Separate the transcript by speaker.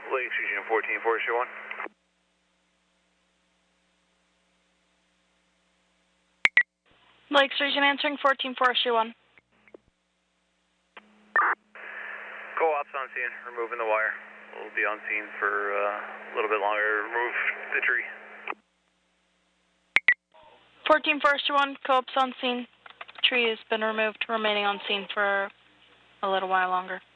Speaker 1: Lake Region 14, Forest 1.
Speaker 2: Lakes Region answering 14 Forestry 1.
Speaker 1: Co-ops on scene, removing the wire. We'll be on scene for a little bit longer. Remove the tree.
Speaker 2: 14 Forestry 1, co-ops on scene. Tree has been removed, remaining on scene for a little while longer.